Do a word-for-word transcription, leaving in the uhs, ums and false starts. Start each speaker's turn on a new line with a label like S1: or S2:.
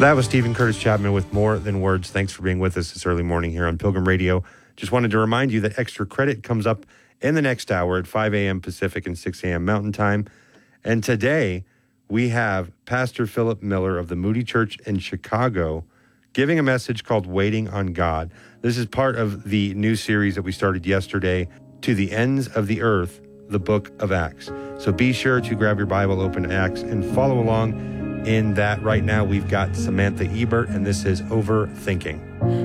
S1: That was Stephen Curtis Chapman with More Than Words. Thanks for being with us this early morning here on Pilgrim Radio. Just wanted to remind you that Extra Credit comes up in the next hour at five a.m. Pacific and six a.m. Mountain Time. And today we have Pastor Philip Miller of the Moody Church in Chicago giving a message called Waiting on God. This is part of the new series that we started yesterday, To the Ends of the Earth, the Book of Acts. So be sure to grab your Bible, open Acts, and follow along in that. Right now we've got Samantha Ebert, and this is Overthinking.